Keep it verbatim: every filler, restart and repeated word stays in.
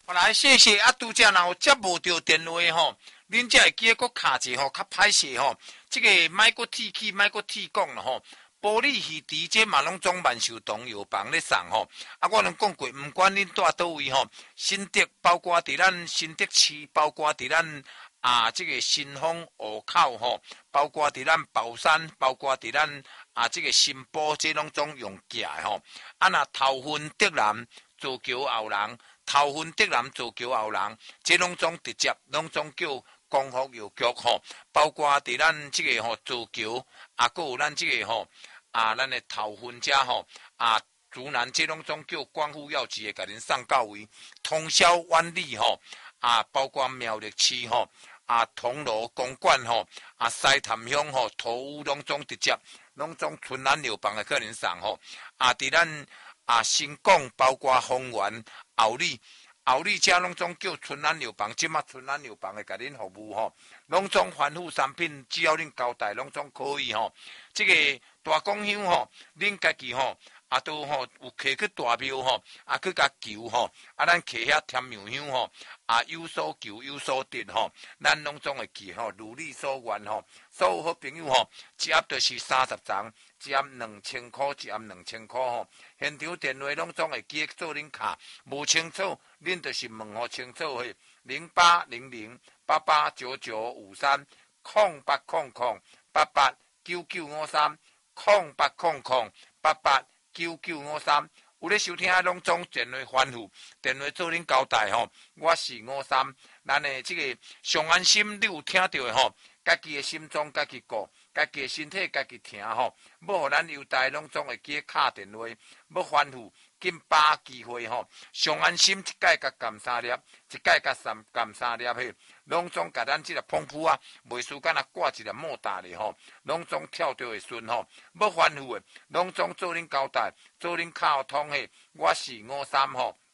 好来，谢谢啊！拄则若有接无到电话吼，恁才会记得搁卡者吼，较歹势吼。即、这个莫搁提起，莫搁提讲了吼。玻璃鱼池这嘛拢总万寿堂药房咧送吼。啊，我拢讲过，毋管恁住倒位吼，新竹包括伫咱新竹市，包括伫咱啊即、这个新丰湖口吼，包括伫咱宝山，包括伫咱啊即、这个新埔，这拢总用寄诶吼。啊，若头份德南自桥后人。头份德南自桥后人，这拢总直接，拢总叫光复药局吼，包括伫咱即个吼自桥，啊，搁有咱即个吼啊，咱的头份遮吼啊，竹南这拢总叫光复药局的，甲恁送到位，通宵万里吼啊，包括苗栗市吼啊，铜锣公馆吼啊，西潭乡吼，土屋拢总直接，拢总春兰药房的客人送吼啊，伫咱啊新港，包括丰原。后里后里遮拢总叫春兰药房，即马春兰药房会甲恁服务吼，拢总反复产品，只要恁交代，拢总可以吼。即、这个大公香吼，恁家己吼，啊都吼有摕去大庙吼，啊去甲求吼，啊咱摕遐添苗香吼，啊有所求有所得吼，咱拢总会记吼，如你所愿吼。所有好朋友吼，一盒就是三十张，一盒两千块，一盒两千块吼。现场电话拢总会记做恁卡，无清楚，恁就是问互清楚去零八零零八八九九五三空八空空八八九九五三空八空空八八九九五三。有咧收听拢总电话反复，电话做恁交代吼。我是五三，咱的这个上安心，你有听到的吼？家己的心脏家己顾，家己的身体家己听吼。要互咱优待拢总会记敲电话，要反复紧把握机会吼。上安心一届甲干三粒，一届甲三干三粒嘿，拢总甲咱即个澎湃啊，袂输干那挂一粒莫大的吼，拢总跳着会顺吼。要反复的，拢总做恁交代，做恁敲通嘿。我是五三吼。